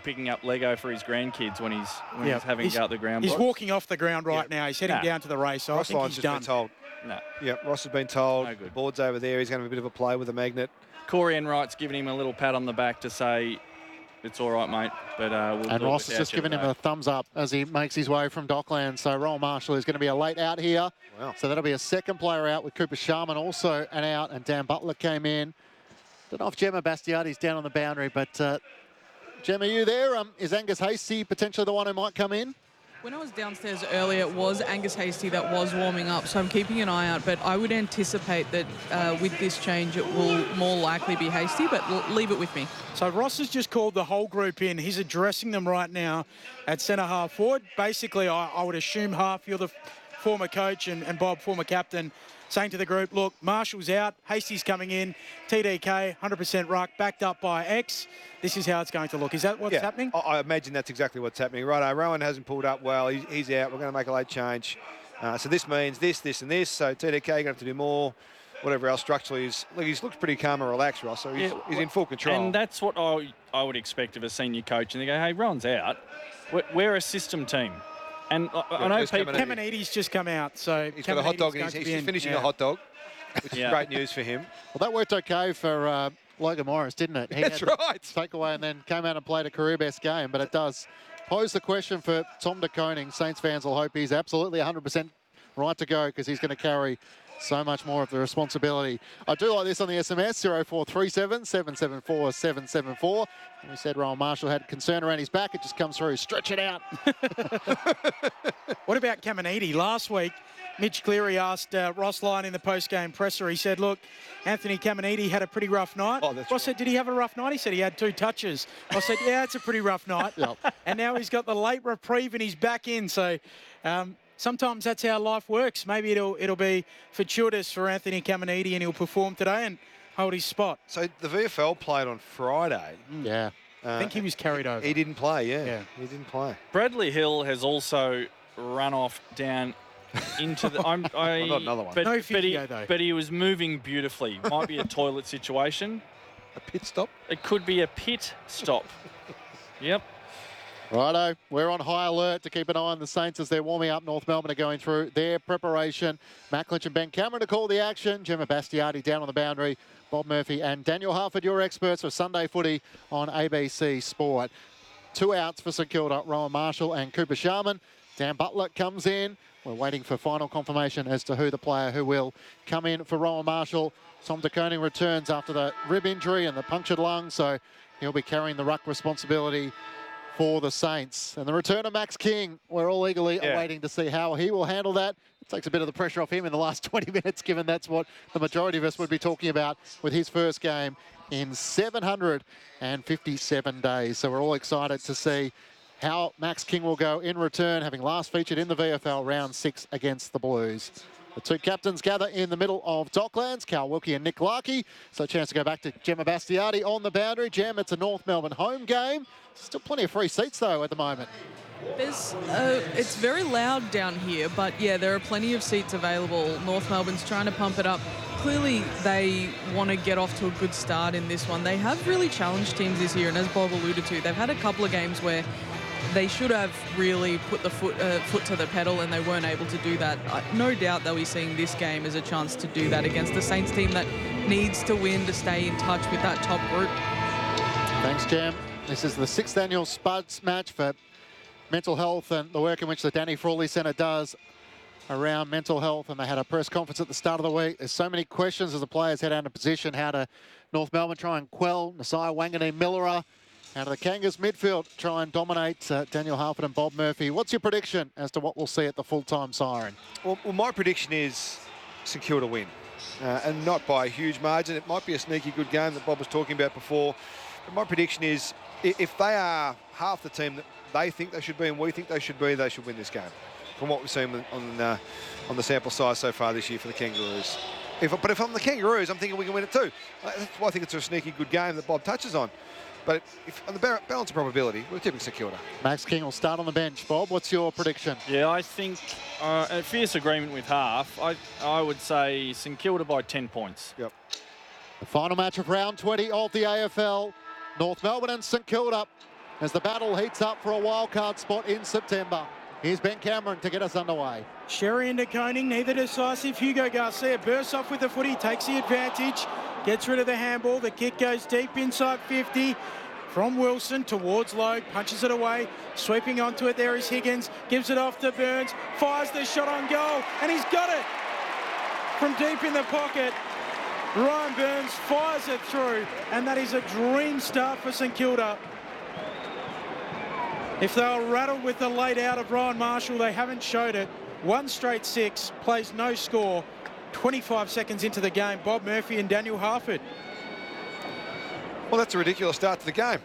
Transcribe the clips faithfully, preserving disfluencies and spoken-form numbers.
picking up Lego for his grandkids when he's when Yep. he's having he's, to go up the ground. He's blocks. walking off the ground right Yep. now. He's heading Nah. down to the race. So Ross I think Lyon's he's just done. been told. No. Yep, Ross has been told. No good. The board's over there. He's going to have a bit of a play with the magnet. Corey Enright's giving him a little pat on the back to say, it's all right, mate. But uh, we'll And do it Ross has without just you given him today. a thumbs up as he makes his way from Docklands. So Rowan Marshall is going to be a late out here. Wow. So that'll be a second player out with Cooper Sharman also an out, and Dan Butler came in. Don't know if Gemma Bastiati's down on the boundary, but uh, Gemma, are you there? Um, is Angus Hasty potentially the one who might come in? When I was downstairs earlier, it was Angus Hasty that was warming up, so I'm keeping an eye out. But I would anticipate that uh, with this change, it will more likely be Hasty, but l- leave it with me. So Ross has just called the whole group in. He's addressing them right now at centre half forward. Basically, I, I would assume half, you're the former coach and, and Bob, former captain, saying to the group, look, Marshall's out, Hasty's coming in, T D K, one hundred percent ruck, backed up by X. This is how it's going to look. Is that what's yeah, happening? I, I imagine that's exactly what's happening. Righto, Rowan hasn't pulled up well. He's, he's out. We're going to make a late change. Uh, so this means this, this, and this. So T D K, you're going to have to do more. Whatever else structurally is. Look, he's looked pretty calm and relaxed, Ross. So he's, Yeah, he's in full control. And that's what I, I would expect of a senior coach. And they go, hey, Rowan's out. We're, we're a system team. And I, I know there's people... Caminiti. Caminiti's just come out, so He's got a hot Caminiti's dog in going his to He's be just in. finishing Yeah. a hot dog, which is Yeah. great news for him. Well, that worked okay for uh, Logan Morris, didn't it? He That's had the right. takeaway and then came out and played a career best game, but it does pose the question for Tom De Koning. Saints fans will hope he's absolutely one hundred percent right to go because he's going to carry so much more of the responsibility. I do like this on the S M S, zero four three seven, seven seven four, seven seven four. And we said Rowan Marshall had concern around his back. It just comes through. Stretch it out. What about Caminiti? Last week, Mitch Cleary asked uh, Ross Lyon in the post-game presser, he said, look, Anthony Caminiti had a pretty rough night. Oh, that's Ross right. said, did he have a rough night? He said he had two touches. I said, yeah, it's a pretty rough night. Yep. And now he's got the late reprieve and he's back in. So um, sometimes that's how life works. Maybe it'll it'll be fortuitous for Anthony Caminiti and he'll perform today and hold his spot. So the V F L played on Friday. Yeah. I think he was carried over. He didn't play, yeah. Yeah. He didn't play. Bradley Hill has also run off down into the... I'm, I, Well, not another one. But, No but, he, physio, though. but he was moving beautifully. Might be a toilet situation. A pit stop. It could be a pit stop. Yep. Righto, we're on high alert to keep an eye on the Saints as they're warming up. North Melbourne are going through their preparation. Matt Clinch and Ben Cameron to call the action. Gemma Bastiati down on the boundary. Bob Murphy and Daniel Harford, your experts for Sunday footy on A B C Sport. Two outs for St Kilda, Rowan Marshall and Cooper Sharman. Dan Butler comes in. We're waiting for final confirmation as to who the player who will come in for Rowan Marshall. Tom De Koning returns after the rib injury and the punctured lung, so he'll be carrying the ruck responsibility for the Saints. And the return of Max King, we're all eagerly Yeah. awaiting to see how he will handle that. It takes a bit of the pressure off him in the last twenty minutes, given that's what the majority of us would be talking about with his first game in seven hundred fifty-seven days. So we're all excited to see how Max King will go in return, having last featured in the V F L round six against the Blues. The two captains gather in the middle of Docklands, Cal Wilkie and Nick Larkey. So a chance to go back to Gemma Bastiati on the boundary. Gem, it's a North Melbourne home game. Still plenty of free seats, though, at the moment. There's, uh, it's very loud down here, but yeah, there are plenty of seats available. North Melbourne's trying to pump it up. Clearly, they want to get off to a good start in this one. They have really challenged teams this year, and as Bob alluded to, they've had a couple of games where they should have really put the foot uh, foot to the pedal, and they weren't able to do that. Uh, no doubt they'll be seeing this game as a chance to do that against the Saints team that needs to win to stay in touch with that top group. Thanks, Jam. This is the sixth annual Spuds match for mental health and the work in which the Danny Frawley Centre does around mental health. And they had a press conference at the start of the week. There's so many questions as the players head out of position. How to North Melbourne try and quell Nasiah Wangani-Millera? How do the Kangas midfield try and dominate uh, Daniel Harford and Bob Murphy? What's your prediction as to what we'll see at the full-time siren? Well, well, my prediction is St Kilda win, uh, and not by a huge margin. It might be a sneaky good game that Bob was talking about before. But my prediction is i- if they are half the team that they think they should be and we think they should be, they should win this game, from what we've seen on, uh, on the sample size so far this year for the Kangaroos. If, but if I'm the Kangaroos, I'm thinking we can win it too. Uh, That's why I think it's a sneaky good game that Bob touches on. But if, on the bar- balance of probability, we're tipping St Kilda. Max King will start on the bench. Bob, what's your prediction? Yeah, I think uh, a fierce agreement with half. I I would say St Kilda by ten points. Yep. The final match of round twenty of the A F L. North Melbourne and St Kilda as the battle heats up for a wildcard spot in September. Here's Ben Cameron to get us underway. Sherry and De Koning, neither decisive. Hugo Garcia bursts off with the footy, takes the advantage, gets rid of the handball. The kick goes deep inside fifty. From Wilson towards Logue, punches it away, sweeping onto it. There is Higgins, gives it off to Burns, fires the shot on goal, and he's got it from deep in the pocket. Ryan Burns fires it through, and that is a dream start for St Kilda. If they were rattled with the late out of Ryan Marshall, they haven't showed it. One straight six, plays no score. twenty-five seconds into the game, Bob Murphy and Daniel Harford. Well, that's a ridiculous start to the game.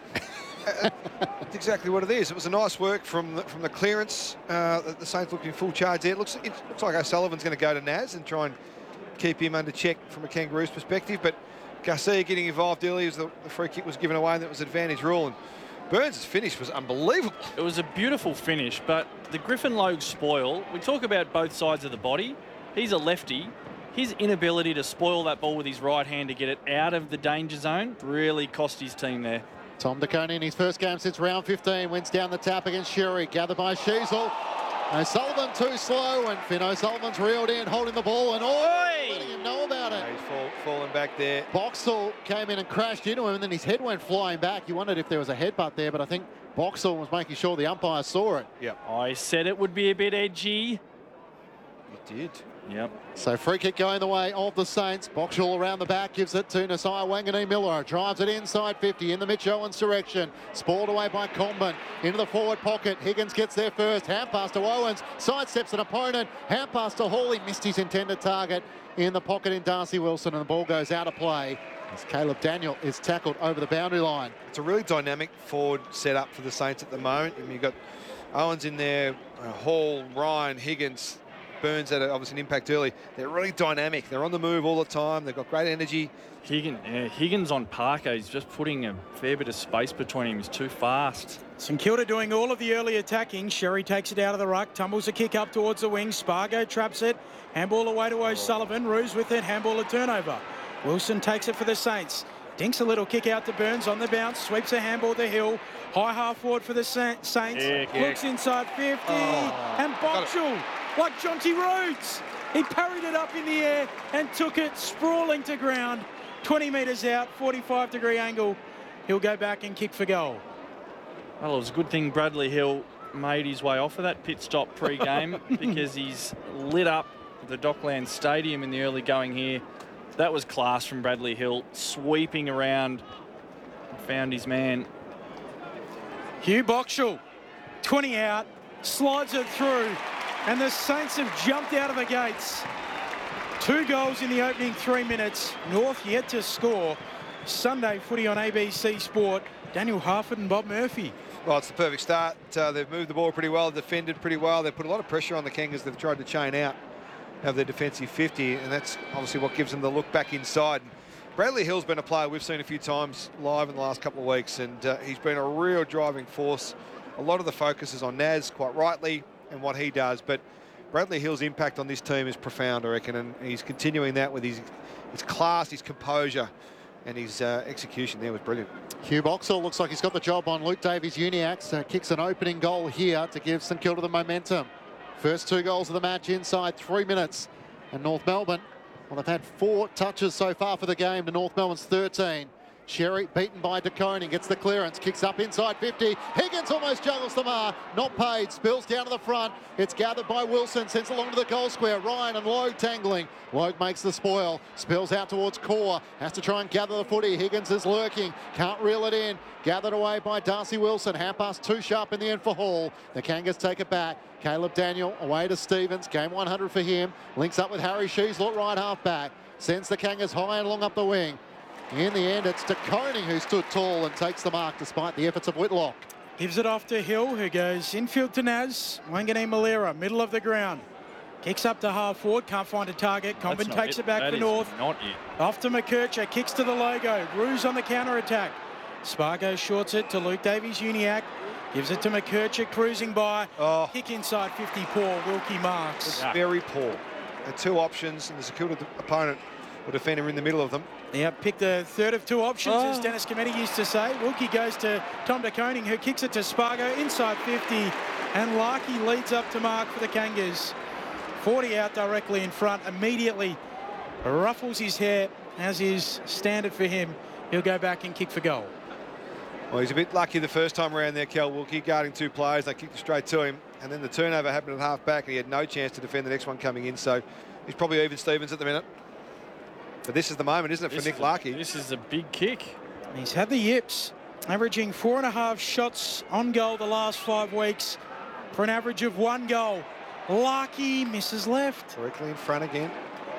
That's exactly what it is. It was a nice work from the, from the clearance. Uh, the, the Saints looked in full charge there. It looks, it looks like O'Sullivan's going to go to Naz and try and keep him under check from a Kangaroos perspective. But Garcia getting involved early as the, the free kick was given away, and that was advantage rule. And Burns' finish was unbelievable. It was a beautiful finish, but the Griffin Logue spoil, we talk about both sides of the body. He's a lefty. His inability to spoil that ball with his right hand to get it out of the danger zone really cost his team there. Tom De Koning in his first game since round fifteen wins down the tap against Sherry, gathered by Sheasel. O'Sullivan too slow, and Finn O'Sullivan's reeled in, holding the ball, and oh, letting him know about it. He's fall, falling back there. Boxall came in and crashed into him, and then his head went flying back. You wondered if there was a headbutt there, but I think Boxall was making sure the umpire saw it. Yep. I said it would be a bit edgy. He did. Yep. So free kick going the way of the Saints. Boxall around the back, gives it to Nasiah Wanganeen Miller. Drives it inside fifty in the Mitch Owens direction. Spoiled away by Comben into the forward pocket. Higgins gets there first. Hand pass to Owens. Sidesteps an opponent. Hand pass to Hall. He missed his intended target in the pocket in Darcy Wilson, and the ball goes out of play as Caleb Daniel is tackled over the boundary line. It's a really dynamic forward setup for the Saints at the moment. I mean, you've got Owens in there, uh, Hall, Ryan, Higgins, Burns had obviously an impact early. They're really dynamic. They're on the move all the time. They've got great energy. Higgins, yeah, Higgins on Parker, he's just putting a fair bit of space between him. He's too fast. St Kilda doing all of the early attacking. Sherry takes it out of the ruck, tumbles a kick up towards the wing. Spargo traps it. Handball away to O'Sullivan. Roos with it. Handball a turnover. Wilson takes it for the Saints. Dinks a little kick out to Burns on the bounce. Sweeps a handball to Hill. High half forward for the Saints. Yeah, yeah. Looks inside fifty. Oh, and Boxall, like Jonty Rhodes, he parried it up in the air and took it sprawling to ground. twenty metres out, forty-five degree angle. He'll go back and kick for goal. Well, it was a good thing Bradley Hill made his way off of that pit stop pre-game because he's lit up the Dockland Stadium in the early going here. That was class from Bradley Hill, sweeping around, found his man. Hugh Boxall, twenty out, slides it through, and the Saints have jumped out of the gates. Two goals in the opening three minutes. North yet to score. Sunday footy on A B C Sport. Daniel Harford and Bob Murphy. Well, it's the perfect start. Uh, they've moved the ball pretty well, defended pretty well. They've put a lot of pressure on the Kangas. They've tried to chain out of their defensive fifty, and that's obviously what gives them the look back inside. Bradley Hill's been a player we've seen a few times live in the last couple of weeks, and uh, he's been a real driving force. A lot of the focus is on Naz, quite rightly, and what he does, but Bradley Hill's impact on this team is profound, I reckon, and he's continuing that with his, his class, his composure, and his uh, execution there was brilliant. Hugh Boxall looks like he's got the job on Luke Davies-Uniacke. Uh, kicks an opening goal here to give St Kilda the momentum. First two goals of the match inside three minutes. And North Melbourne, well, they've had four touches so far for the game to North Melbourne's thirteen. Sherry beaten by De Koning, gets the clearance, kicks up inside fifty. Higgins almost juggles the mark, not paid, spills down to the front. It's gathered by Wilson, sends along to the goal square. Ryan and Logue tangling. Logue makes the spoil, spills out towards Core, has to try and gather the footy. Higgins is lurking, can't reel it in. Gathered away by Darcy Wilson, hand pass too sharp in the end for Hall. The Kangas take it back. Caleb Daniel away to Stevens, game one hundred for him. Links up with Harry Sheasel, right half back. Sends the Kangas high and long up the wing. In the end, it's De Koning who stood tall and takes the mark despite the efforts of Whitlock. Gives it off to Hill, who goes infield to Naz. Wanganeen Malera, middle of the ground. Kicks up to half forward, can't find a target. Comben takes it, it back that for is North. Not it. Off to McKercher, kicks to the logo. Roos on the counter-attack. Spargo shorts it to Luke Davies-Uniacke. Gives it to McKercher, cruising by. Oh. Kick inside fifty, poor. Wilkie marks. It's very poor. The two options, and the St Kilda opponent or defender in the middle of them. Yeah, pick the third of two options, Oh. as Dennis Cometti used to say. Wilkie goes to Tom De Koning, who kicks it to Spargo inside fifty, and Larkey leads up to mark for the Kangas. forty out directly in front, immediately ruffles his hair, as is standard for him. He'll go back and kick for goal. Well, he's a bit lucky the first time around there, Cal Wilkie, guarding two players. They kicked it straight to him, and then the turnover happened at half back, and he had no chance to defend the next one coming in. So he's probably even Stevens at the minute. But this is the moment, isn't it, for This Nick is a- Larkey? This is a big kick. He's had the yips, averaging four and a half shots on goal the last five weeks for an average of one goal. Larkey misses left. Directly in front again.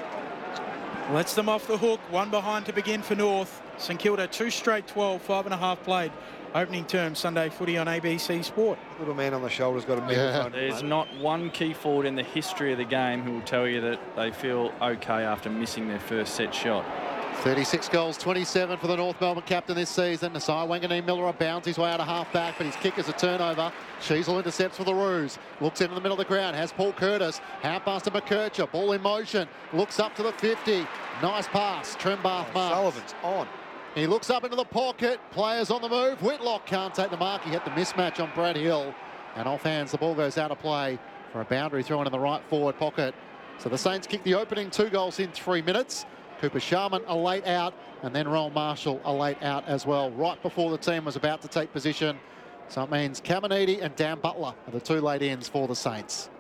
Lets them off the hook. One behind to begin for North. St Kilda, two straight twelve, five and a half played. Opening term Sunday footy on A B C Sport. Little man on the shoulder's got a microphone. There's not one key forward in the history of the game who will tell you that they feel okay after missing their first set shot. thirty-six goals, twenty-seven for the North Melbourne captain this season. Nasai Wanganeen Miller bounds his way out of half back, but his kick is a turnover. Sheasel intercepts for the Roos. Looks into the middle of the ground. Has Paul Curtis. Half pass to McKercher. Ball in motion. Looks up to the fifty. Nice pass. Trembath marks. Sullivan's on. He looks up into the pocket. Players on the move. Whitlock can't take the mark. He had the mismatch on Brad Hill. And offhands, the ball goes out of play for a boundary thrown in the right forward pocket. So the Saints kick the opening two goals in three minutes. Cooper Sharman a late out, and then Rowan Marshall a late out as well, right before the team was about to take position. So it means Caminiti and Dan Butler are the two late ins for the Saints.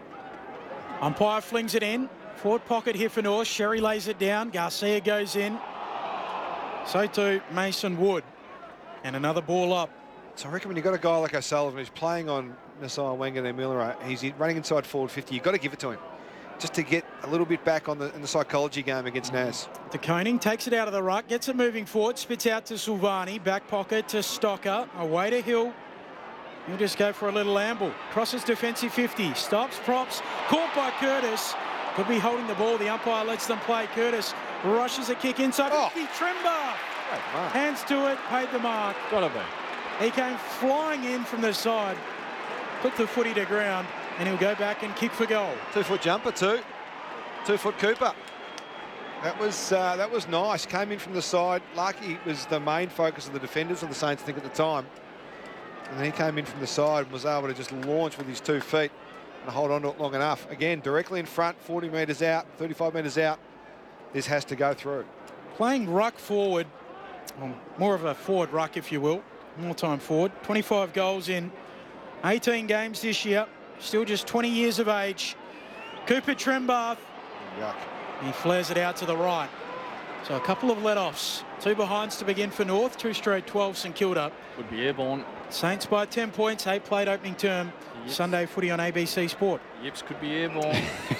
Umpire flings it in. Forward pocket here for North. Sherry lays it down. Garcia goes in. So too Mason Wood. And another ball up. So I reckon when you've got a guy like O'Sullivan who's playing on Nasai Wanganeen Miller, he's running inside forward fifty, you've got to give it to him, just to get a little bit back on the in the psychology game against Nas. De Koning takes it out of the ruck, gets it moving forward, spits out to Silvani, back pocket to Stocker, away to Hill. He'll just go for a little amble. Crosses defensive fifty, stops, props, caught by Curtis. Could be holding the ball. The umpire lets them play. Curtis rushes a kick inside. Oh. fifty, Tremba. Great mark. Hands to it, paid the mark. Gotta be. He came flying in from the side, put the footy to ground, and he'll go back and kick for goal. Two-foot jumper too. Two-foot Cooper. That was uh, that was nice. Came in from the side. Larkey was the main focus of the defenders of the Saints, I think, at the time. And then he came in from the side and was able to just launch with his two feet and hold on to it long enough. Again, directly in front, forty metres out, thirty-five metres out. This has to go through. Playing ruck forward, well, more of a forward ruck, if you will, more time forward. twenty-five goals in eighteen games this year, still just twenty years of age. Cooper Trembath, Yuck. he flares it out to the right. So a couple of let-offs. Two behinds to begin for North, two straight twelve St Kilda. Would be airborne. Saints by ten points, eight played opening term. Yes. Sunday footy on A B C Sport. Yips could be airborne.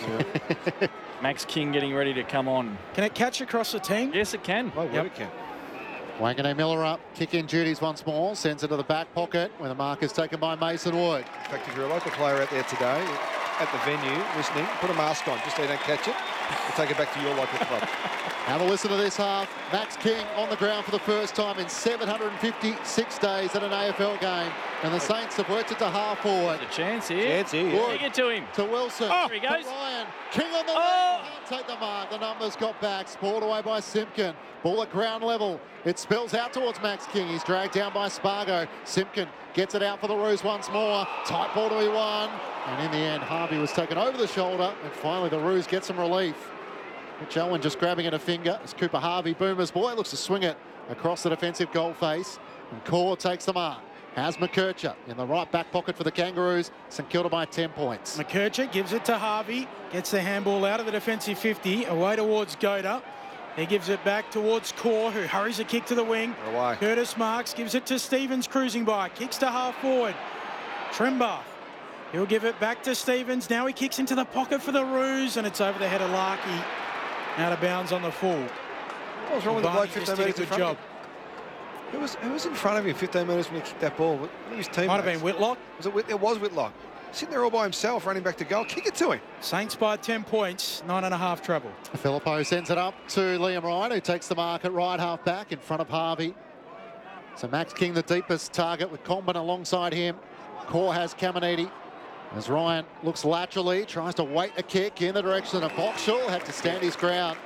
Max King getting ready to come on. Can it catch across the team? Yes, it can. Oh, well, Yep. it can. Wanganeen Miller up, kick in duties once more, sends it to the back pocket where the mark is taken by Mason Wood. In fact, if you're a local player out there today at the venue listening, put a mask on just so you don't catch it. We'll take it back to your local club. Have a listen to this half. Max King on the ground for the first time in seven hundred fifty-six days at an A F L game. And the Saints have worked it to half forward. The chance here. Chance here. Wood Kick it to him. to Wilson. Oh, there he to goes. Ryan. King on the Oh. wing. Can't take the mark. The numbers got back. Spoiled away by Simpkin. Ball at ground level. It spills out towards Max King. He's dragged down by Spargo. Simpkin gets it out for the Roos once more. Tight ball to be won. And in the end, Harvey was taken over the shoulder. And finally, the Roos get some relief. Mitch Owen just grabbing at a finger as Cooper Harvey, Boomer's boy, looks to swing it across the defensive goal face. And Core takes the mark. Has McKercher in the right back pocket for the Kangaroos. St Kilda by ten points. McKercher gives it to Harvey, gets the handball out of the defensive fifty, away towards Goda. He gives it back towards Core, who hurries a kick to the wing. Away. Curtis Marks gives it to Stevens, cruising by, kicks to half forward. Trembath, he'll give it back to Stevens. Now he kicks into the pocket for the Roos, and it's over the head of Larkey. Out of bounds on the full. What was wrong with the bloke Barney fifteen just did a metres in good front job. of him? Who was, who was in front of him fifteen metres when he kicked that ball? One of his teammates. Might have been Whitlock. Was it, Whit- it was Whitlock. Sitting there all by himself, running back to goal. Kick it to him. Saints by ten points, nine and a half treble. Filippo sends it up to Liam Ryan, who takes the mark at right half back in front of Harvey. So Max King, the deepest target, with Comben alongside him. Core has Caminiti. As Ryan looks laterally, tries to wait a kick in the direction of Boxall, had to stand his ground.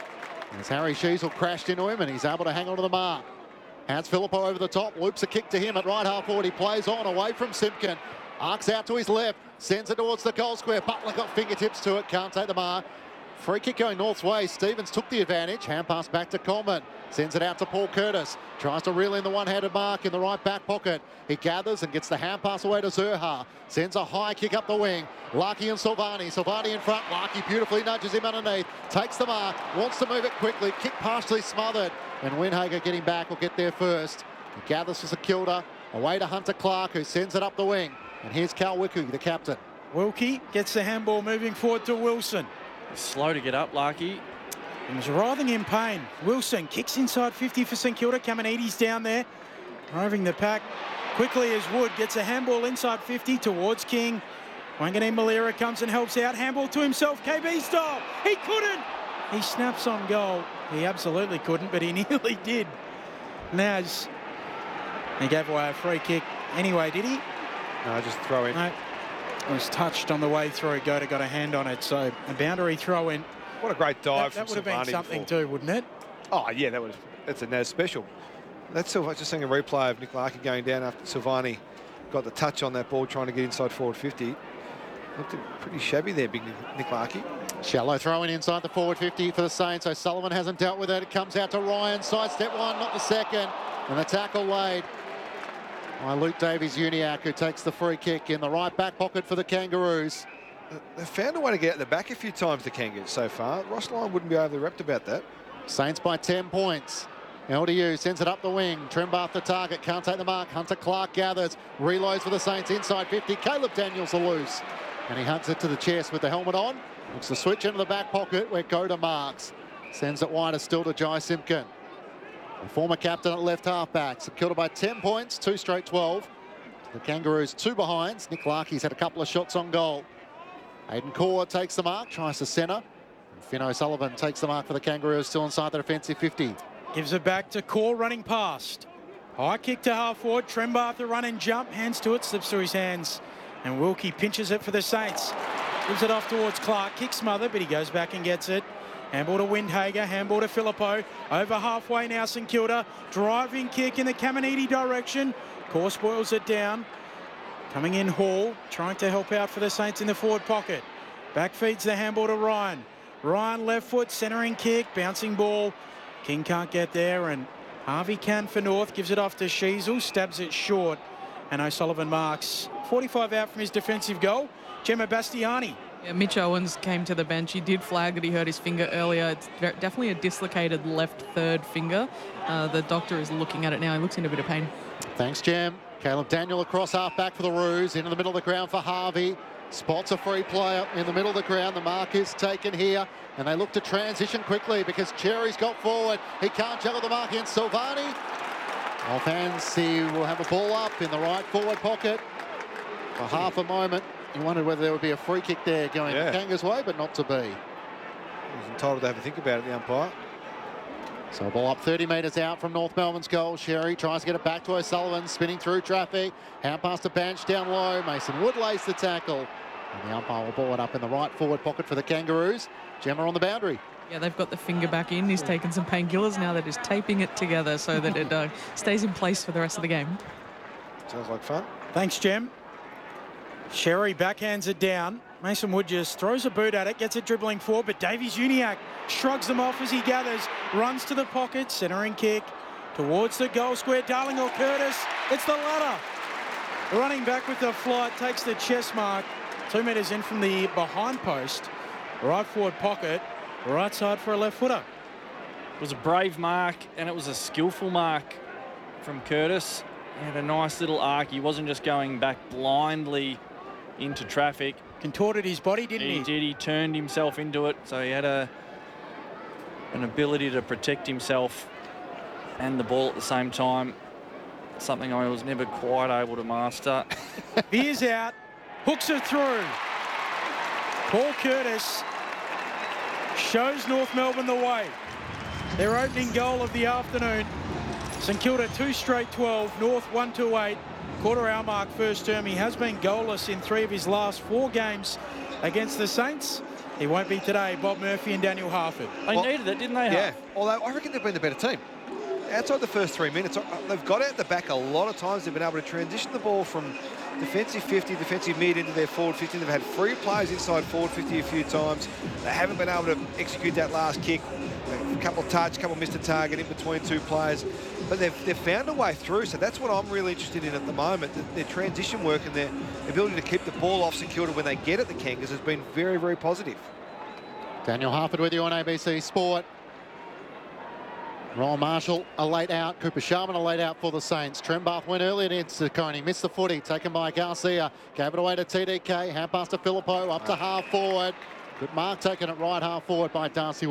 As Harry Sheasel crashed into him and he's able to hang on to the mark. Hands Filippo over the top, loops a kick to him at right half forward. He plays on away from Simpkin. Arcs out to his left, sends it towards the goal square. Butler got fingertips to it, can't take the mark. Free kick going North's way. Stevens took the advantage. Hand pass back to Coleman. Sends it out to Paul Curtis. Tries to reel in the one-handed mark in the right back pocket. He gathers and gets the hand pass away to Zurha. Sends a high kick up the wing. Larkey and Silvani. Silvani in front. Larkey beautifully nudges him underneath. Takes the mark. Wants to move it quickly. Kick partially smothered. And Winhager getting back will get there first. He gathers for St Kilda. Away to Hunter Clark, who sends it up the wing. And here's Cal Wicku, the captain. Wilkie gets the handball moving forward to Wilson. Slow to get up, Larkey. He was writhing in pain. Wilson kicks inside fifty for St Kilda. Caminiti's down there, driving the pack quickly as Wood gets a handball inside fifty towards King. Wanganeen Malira comes and helps out. Handball to himself, K B style. He couldn't. He snaps on goal. He absolutely couldn't, but he nearly did. Naz, he gave away a free kick anyway, did he? No, just throw in. No. It was touched on the way through. Goda got a hand on it, so a boundary throw in. What a great dive That, that from would have been something before. too, wouldn't it? Oh, yeah, that was, that's a Naz special. That's Silva, just seeing a replay of Nick Larkey going down after Silvani got the touch on that ball, trying to get inside forward fifty. Looked pretty shabby there, big Nick Larkey. Shallow throwing inside the forward fifty for the Saints. O'Sullivan hasn't dealt with it. It comes out to Ryan. Sidestep one, not the second. And the tackle laid by Luke Davies-Uniacke, who takes the free kick in the right back pocket for the Kangaroos. They've found a way to get at the back a few times, the Kangas, so far. Ross Lyon wouldn't be overly repped about that. Saints by ten points. L D U sends it up the wing. Trembath the target, can't take the mark. Hunter Clark gathers, reloads for the Saints inside fifty. Caleb Daniels are loose. And he hugs it to the chest with the helmet on. Looks to switch into the back pocket where Goda marks. Sends it wider still to Jai Simpkin. The former captain at left half-back. St Kilda by ten points, two straight twelve. The Kangaroos two behinds. Nick Larkey's had a couple of shots on goal. Aidan Core takes the mark, tries to centre. And Finn O'Sullivan takes the mark for the Kangaroos, still inside the defensive fifty. Gives it back to Core running past. High kick to half forward. Trembath the run and jump. Hands to it, slips through his hands. And Wilkie pinches it for the Saints. Gives it off towards Clark. Kick smothered, but he goes back and gets it. Handball to Windhager. Handball to Filippo. Over halfway now, St Kilda. Driving kick in the Caminiti direction. Core spoils it down. Coming in Hall, trying to help out for the Saints in the forward pocket. Back feeds the handball to Ryan. Ryan left foot, centering kick, bouncing ball. King can't get there, and Harvey can for North. Gives it off to Sheasel, stabs it short, and O'Sullivan marks. forty-five out from his defensive goal. Gemma Bastiani. Yeah, Mitch Owens came to the bench. He did flag that he hurt his finger earlier. It's definitely a dislocated left third finger. Uh, the doctor is looking at it now. He looks in a bit of pain. Thanks, Jam. Caleb Daniel across half-back for the Roos. Into the middle of the ground for Harvey. Spots a free player in the middle of the ground. The mark is taken here. And they look to transition quickly because Cherry's got forward. He can't juggle the mark in. Silvani. Off hands, he will have a ball up in the right forward pocket. For half a moment, you wondered whether there would be a free kick there going Yeah. the Kangas' way, but not to be. He's entitled to have a think about it, the umpire. So ball up thirty metres out from North Melbourne's goal. Sherry tries to get it back to O'Sullivan, spinning through traffic. Hand pass to Banch down low. Mason Wood lays the tackle. And the umpire will ball it up in the right forward pocket for the Kangaroos. Gemma on the boundary. Yeah, they've got the finger back in. He's taken some painkillers. Now they're just taping it together so that it uh, stays in place for the rest of the game. Sounds like fun. Thanks, Jem. Sherry backhands it down. Mason Wood just throws a boot at it, gets it dribbling forward, but Davies-Uniacke shrugs them off as he gathers, runs to the pocket, centering kick towards the goal square. Darling or Curtis, it's the latter. Running back with the flight, takes the chest mark, two metres in from the behind post. Right forward pocket, right side for a left footer. It was a brave mark, and it was a skillful mark from Curtis. He had a nice little arc. He wasn't just going back blindly into traffic. Contorted his body, didn't he? He did. He turned himself into it, so he had a an ability to protect himself and the ball at the same time. Something I was never quite able to master. Veers out, hooks it through. Paul Curtis shows North Melbourne the way. Their opening goal of the afternoon. St Kilda two straight twelve, North one two eight. quarter hour mark first term. He has been goalless in three of his last four games against the Saints. He won't be today. Bob Murphy and Daniel Harford. They Well, needed it, didn't they? Yeah, Huff? although I reckon they've been the better team. Outside the first three minutes, uh, they've got out the back a lot of times. They've been able to transition the ball from defensive fifty, defensive mid into their forward fifty. They've had free players inside forward fifty a few times. They haven't been able to execute that last kick. A couple of touch, a couple missed a target in between two players. But they've, they've found a way through, so that's what I'm really interested in at the moment. The, their transition work and their ability to keep the ball off St Kilda when they get at the Kangas has been very, very positive. Daniel Harford with you on A B C Sport. Ron Marshall, a late out. Cooper Sharman, a late out for the Saints. Trembath went early against Coney. Missed the footy. Taken by Garcia. Gave it away to T D K. Hand pass to Filippo. Up to half forward. Good mark taken at right half forward by Darcy